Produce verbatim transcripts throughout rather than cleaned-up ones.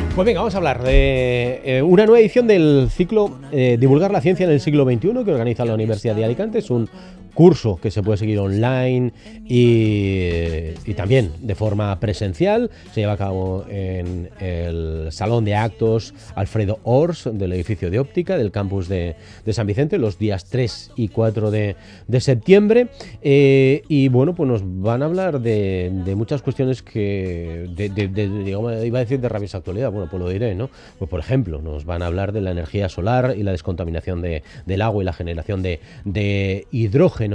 Pues venga, vamos a hablar de eh, una nueva edición del ciclo eh, Divulgar la ciencia en el siglo veintiuno que organiza la Universidad de Alicante. Es un curso que se puede seguir online y, y también de forma presencial. Se lleva a cabo en el Salón de Actos Alfredo Ors del edificio de óptica del campus de, de San Vicente los días tres y cuatro de, de septiembre. Eh, y bueno, pues nos van a hablar de, de muchas cuestiones que, de, de, de, digamos, iba a decir de rabiosa actualidad, bueno, pues lo diré, ¿no? Pues por ejemplo, nos van a hablar de la energía solar y la descontaminación de, del agua y la generación de, de hidrógeno.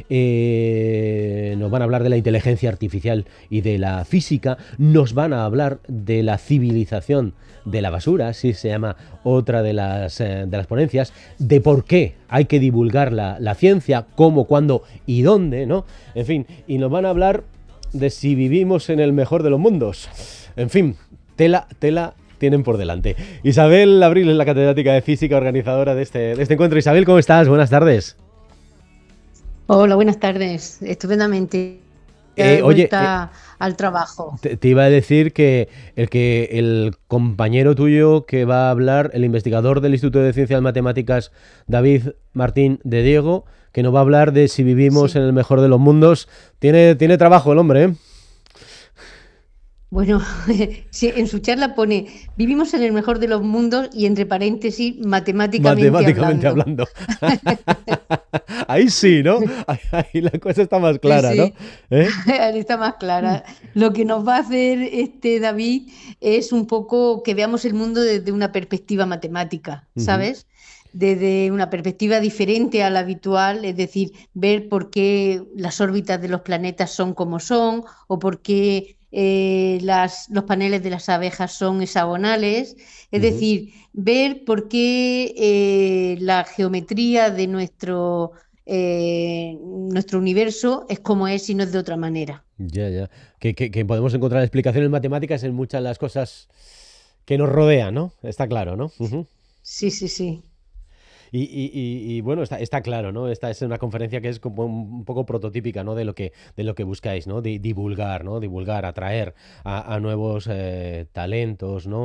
Eh, nos van a hablar de la inteligencia artificial y de la física. Nos van a hablar de la civilización de la basura, así se llama otra de las, eh, de las ponencias, de por qué hay que divulgar la, la ciencia, cómo, cuándo y dónde, ¿no? En fin, y nos van a hablar de si vivimos en el mejor de los mundos. En fin, tela, tela tienen por delante. Isabel Abril es la catedrática de física organizadora de este, de este encuentro. Isabel, ¿cómo estás? Buenas tardes. Hola, buenas tardes. Estupendamente. Ya Eh, de oye, vuelta eh, al trabajo. te, te iba a decir que el que el compañero tuyo que va a hablar, el investigador del Instituto de Ciencias Matemáticas, David Martín de Diego, que nos va a hablar de si vivimos en Sí. el mejor de los mundos, tiene, tiene trabajo el hombre, ¿eh? Bueno, sí, en su charla pone, vivimos en el mejor de los mundos y entre paréntesis, matemáticamente Matemáticamente hablando. hablando. Ahí sí, ¿no? Ahí, ahí la cosa está más Sí, clara, ¿no? sí, ¿Eh? ahora está más clara. Lo que nos va a hacer este David es un poco que veamos el mundo desde una perspectiva matemática, Ujú, ¿sabes? Desde una perspectiva diferente a la habitual, es decir, ver por qué las órbitas de los planetas son como son o por qué eh, las, los paneles de las abejas son hexagonales, es ujú. decir, ver por qué eh, la geometría de nuestro eh, nuestro universo es como es y no es de otra manera. Ya, ya. Que, que, que podemos encontrar explicaciones matemáticas en muchas de las cosas que nos rodean, ¿no? Está claro, ¿no? Ujú. Sí, sí, sí. Y, y- y- y, bueno, está, está claro, ¿no? Esta es una conferencia que es como un, un poco prototípica, ¿no? De lo que, de lo que buscáis, ¿no? De divulgar, ¿no? Divulgar, atraer a, a nuevos eh, talentos, ¿no?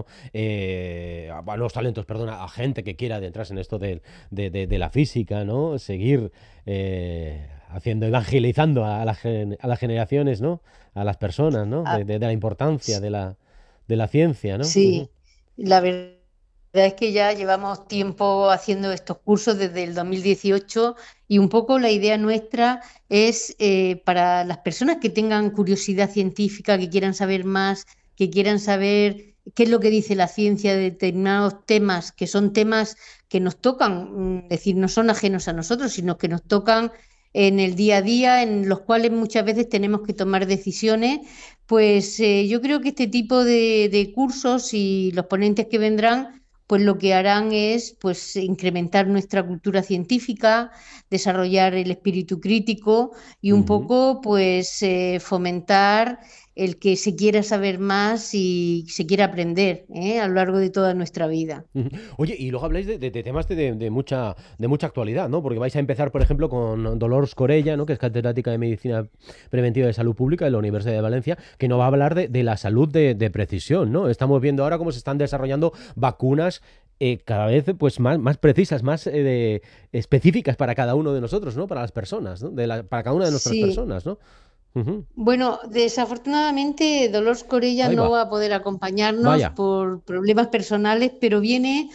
Eh, a, a nuevos talentos, perdona, a gente que quiera adentrarse en esto de, de, de- de la física, ¿no? Seguir eh, haciendo, evangelizando a, la gen- a las generaciones, ¿no? A las personas, ¿no? Ah, De, de- de la importancia de la, de la ciencia, ¿no? Ujú. sí, la verdad es que ya llevamos tiempo haciendo estos cursos desde el dos mil dieciocho y un poco la idea nuestra es eh, para las personas que tengan curiosidad científica, que quieran saber más, que quieran saber qué es lo que dice la ciencia de determinados temas, que son temas que nos tocan, mm, es decir, no son ajenos a nosotros, sino que nos tocan en el día a día, en los cuales muchas veces tenemos que tomar decisiones. Pues eh, yo creo que este tipo de, de cursos y los ponentes que vendrán, pues lo que harán es pues incrementar nuestra cultura científica, desarrollar el espíritu crítico y un Ujú. poco pues eh, fomentar el que se quiera saber más y se quiera aprender, ¿eh? A lo largo de toda nuestra vida. Ujú. Oye, y luego habláis de, de- de temas de, de- de mucha, de mucha actualidad, ¿no? Porque vais a empezar, por ejemplo, con Dolors Corella, ¿no? Que es catedrática de Medicina Preventiva de Salud Pública de la Universidad de Valencia, que nos va a hablar de, de la salud de, de precisión, ¿no? Estamos viendo ahora cómo se están desarrollando vacunas eh, cada vez pues, más, más precisas, más eh, de- específicas para cada uno de nosotros, ¿no? Para las personas, ¿no? De la- para cada una de nuestras Sí, personas, ¿no? Ujú. bueno, desafortunadamente Dolores Corella Ahí no va, va a poder acompañarnos vaya. por problemas personales, pero viene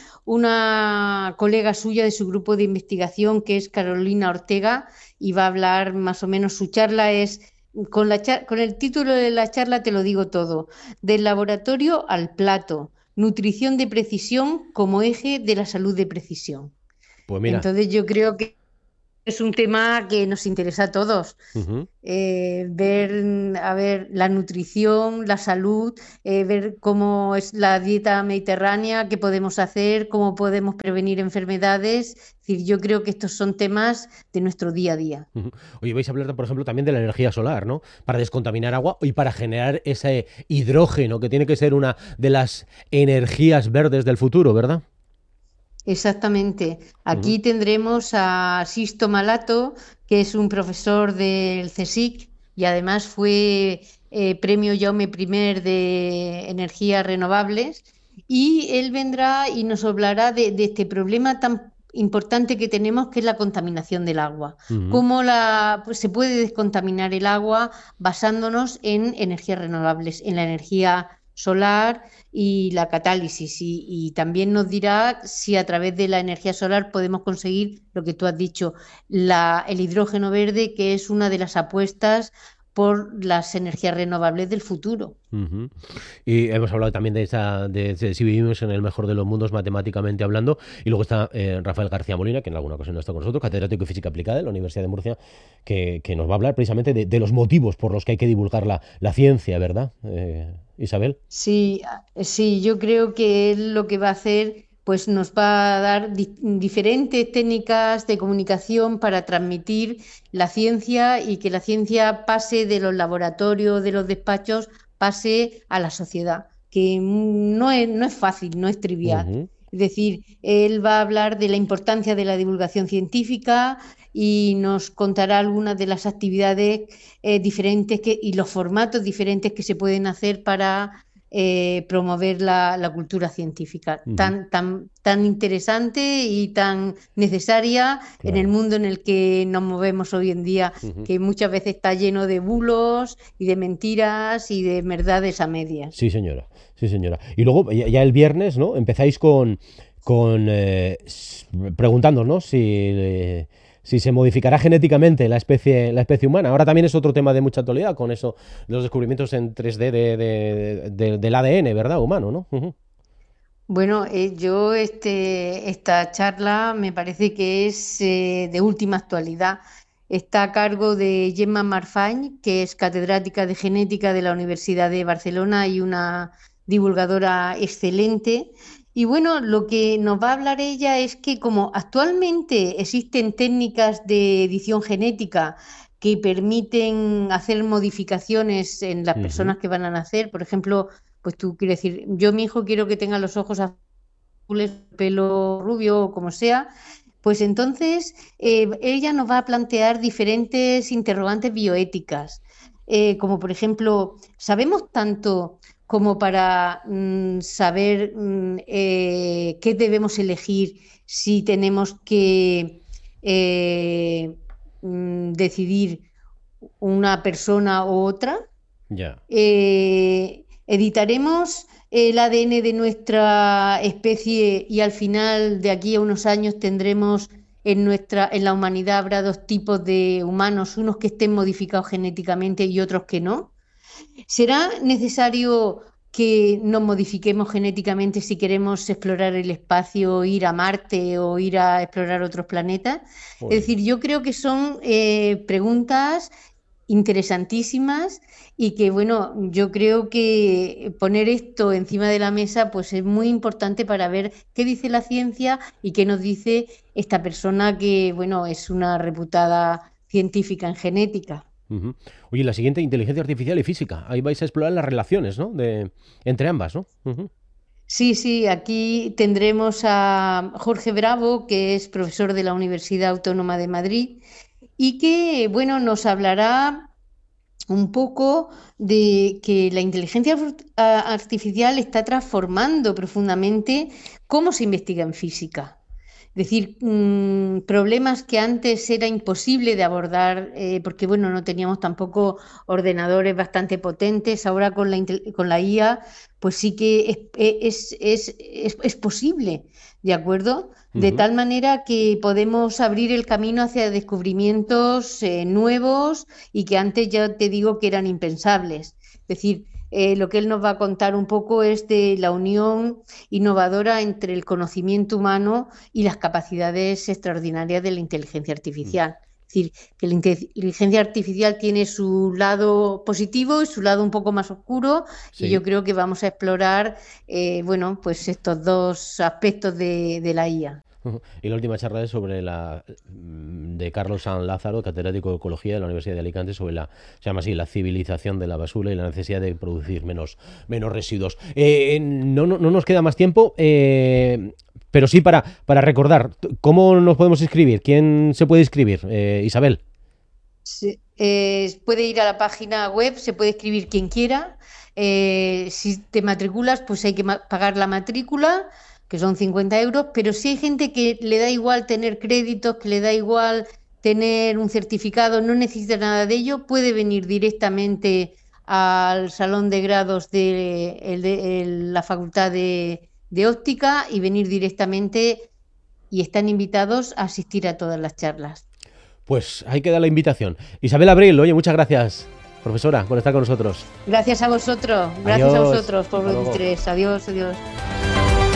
una colega suya de su grupo de investigación, que es Carolina Ortega, y va a hablar más o menos, su charla es, con la char- con el título de la charla te lo digo todo, del laboratorio al plato, nutrición de precisión como eje de la salud de precisión. Pues mira. Entonces yo creo que es un tema que nos interesa a todos. Ujú. Eh, ver, a ver, la nutrición, la salud, eh, ver cómo es la dieta mediterránea, qué podemos hacer, cómo podemos prevenir enfermedades. Es decir, yo creo que estos son temas de nuestro día a día. Ujú. Oye, vais a hablar, por ejemplo, también de la energía solar, ¿no? Para descontaminar agua y para generar ese hidrógeno, que tiene que ser una de las energías verdes del futuro, ¿verdad? Exactamente. Ujú. Aquí tendremos a Sisto Malato, que es un profesor del CSIC y además fue eh, premio Jaume I de energías renovables. y él vendrá y nos hablará de, de este problema tan importante que tenemos, que es la contaminación del agua. Ujú. Cómo la, pues, se puede descontaminar el agua basándonos en energías renovables, en la energía solar y la catálisis. Y, y también nos dirá si a través de la energía solar podemos conseguir lo que tú has dicho, la, el hidrógeno verde, que es una de las apuestas por las energías renovables del futuro. Ujú. Y hemos hablado también de esa, de, de si vivimos en el mejor de los mundos matemáticamente hablando. Y luego está eh, Rafael García Molina, que en alguna ocasión no está con nosotros, catedrático de Física Aplicada de la Universidad de Murcia, que, que nos va a hablar precisamente de, de los motivos por los que hay que divulgar la, la ciencia, ¿verdad, eh, Isabel? Sí, a- sí, yo creo que él lo que va a hacer, pues nos va a dar di- diferentes técnicas de comunicación para transmitir la ciencia y que la ciencia pase de los laboratorios, de los despachos, pase a la sociedad, que mm, no es, no es fácil, no es trivial. Ujú. Es decir, él va a hablar de la importancia de la divulgación científica y nos contará algunas de las actividades eh, diferentes que, y los formatos diferentes que se pueden hacer para eh, promover la, la cultura científica, Ujú. tan, tan, tan interesante y tan necesaria en el Claro. mundo en el que nos movemos hoy en día, Ujú. que muchas veces está lleno de bulos y de mentiras y de verdades a medias. Sí, señora. Sí, señora. Y luego, ya, ya el viernes, ¿no? Empezáis con, con eh, s- preguntándonos si, eh, si se modificará genéticamente la especie, la especie humana. Ahora también es otro tema de mucha actualidad con eso, de los descubrimientos en tres D de, de- de- del A D N, ¿verdad? Humano, ¿no? Ujú. Bueno, eh, yo este, esta charla me parece que es eh, de última actualidad. Está a cargo de Gemma Marfany, que es catedrática de genética de la Universidad de Barcelona y una divulgadora excelente. Y bueno, lo que nos va a hablar ella es que como actualmente existen técnicas de edición genética que permiten hacer modificaciones en las Ujú. personas que van a nacer, por ejemplo, pues tú quieres decir, yo mi hijo quiero que tenga los ojos azules, pelo rubio o como sea, pues entonces eh, ella nos va a plantear diferentes interrogantes bioéticas, eh, como por ejemplo, ¿sabemos tanto como para mm, saber mm, eh, qué debemos elegir si tenemos que eh, mm, decidir una persona u otra? Ya. eh, editaremos el A D N de nuestra especie y al final de aquí a unos años tendremos en nuestra, en la humanidad habrá dos tipos de humanos, unos que estén modificados genéticamente y otros que no. ¿Será necesario que nos modifiquemos genéticamente si queremos explorar el espacio, ir a Marte o ir a explorar otros planetas? Es Jolín. decir, yo creo que son eh, preguntas interesantísimas y que, bueno, yo creo que poner esto encima de la mesa pues es muy importante para ver qué dice la ciencia y qué nos dice esta persona que, bueno, es una reputada científica en genética. Ujú. Oye, la siguiente, inteligencia artificial y física. Ahí vais a explorar las relaciones, ¿no? De, entre ambas, ¿no? Ujú. Sí, sí, aquí tendremos a Jorge Bravo, que es profesor de la Universidad Autónoma de Madrid y que, bueno, nos hablará un poco de que la inteligencia art- a- artificial está transformando profundamente cómo se investiga en física. Es decir, mm, problemas que antes era imposible de abordar eh, porque, bueno, no teníamos tampoco ordenadores bastante potentes. Ahora con la, intel- con la I A, pues sí que es, es, es, es- es posible, ¿de acuerdo? De Ujú. tal manera que podemos abrir el camino hacia descubrimientos eh, nuevos y que antes ya te digo que eran impensables. Es decir, eh, lo que él nos va a contar un poco es de la unión innovadora entre el conocimiento humano y las capacidades extraordinarias de la inteligencia Mm. artificial. Es decir, que la inteligencia artificial tiene su lado positivo y su lado un poco más oscuro, y yo Sí. creo que vamos a explorar, eh, bueno, pues estos dos aspectos de, de la I A. Ujú. Y la última charla es sobre la mm, de Carlos San Lázaro, catedrático de Ecología de la Universidad de Alicante, sobre la, se llama así, la civilización de la basura y la necesidad de producir menos, menos residuos. Eh, no, no, no nos queda más tiempo, eh, pero sí para, para recordar, ¿cómo nos podemos inscribir? ¿Quién se puede inscribir? Eh, Isabel. Se- eh, puede ir a la página web, se puede escribir quien quiera. Eh, si te matriculas, pues hay que pagar la matrícula, que son cincuenta euros, pero si hay gente que le da igual tener créditos, que le da igual tener un certificado, no necesita nada de ello, puede venir directamente al salón de grados de, el de el, la Facultad de, de Óptica y venir directamente, y están invitados a asistir a todas las charlas. Pues ahí queda la invitación. Isabel Abril, oye, muchas gracias, profesora, por estar con nosotros. Gracias a vosotros, gracias Adiós. a vosotros por Hasta vuestro luego. interés. Adiós, adiós.